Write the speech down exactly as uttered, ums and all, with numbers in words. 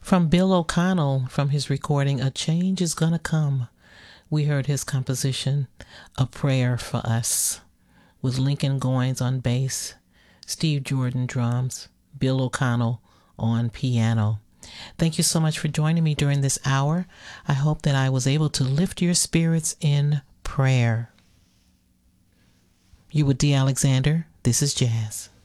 From Bill O'Connell, from his recording, A Change Is Gonna Come, we heard his composition, A Prayer for Us, with Lincoln Goines on bass, Steve Jordan drums, Bill O'Connell on piano. Thank you so much for joining me during this hour. I hope that I was able to lift your spirits in prayer. You with D. Alexander. This is Jazz.